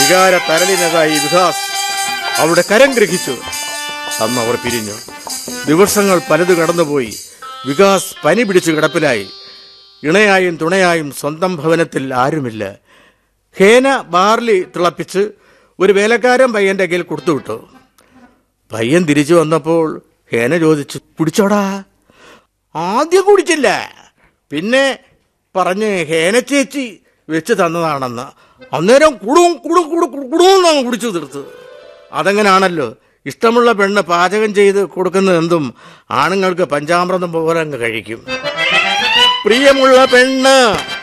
വികാര തരളിനതായി വികാസ് അവളുടെ കരം ഗ്രഹിച്ചു. അന്ന് അവർ പിരിഞ്ഞു. ദിവസങ്ങൾ പലത് കടന്നുപോയി. വികാസ് പനി പിടിച്ചു കിടപ്പിലായി. ഇണയായും തുണയായും സ്വന്തം ഭവനത്തിൽ ആരുമില്ല. ഹേന ബാർലി തിളപ്പിച്ച് ഒരു വേലക്കാരൻ പയ്യന്റെ കയ്യിൽ കൊടുത്തുവിട്ടു. പയ്യൻ തിരിച്ചു വന്നപ്പോൾ ഹേന ചോദിച്ചു, കുടിച്ചോടാ? ആദ്യം കുടിച്ചില്ല, പിന്നെ പറഞ്ഞ് ഹേന ചേച്ചി വെച്ച് തന്നതാണെന്ന്. അന്നേരം കുടുങ്ങും കുടിച്ചു തീർത്ത്. അതെങ്ങനാണല്ലോ, ഇഷ്ടമുള്ള പെണ്ണ് പാചകം ചെയ്ത് കൊടുക്കുന്നത് എന്തും ആണുങ്ങൾക്ക് പഞ്ചാമൃതം പോലെ അങ്ങ് കഴിക്കും. പ്രിയമുള്ള പെണ്ണ്